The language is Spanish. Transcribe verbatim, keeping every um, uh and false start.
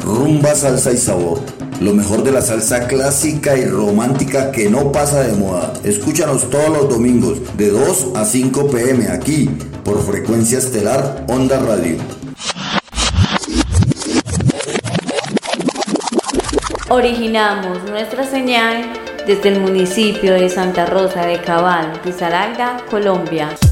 Rumba, salsa y sabor. Lo mejor de la salsa clásica y romántica que no pasa de moda. Escúchanos todos los domingos de dos a cinco pm aquí por Frecuencia Estelar Onda Radio. Originamos nuestra señal desde el municipio de Santa Rosa de Cabal, Risaralda, Colombia.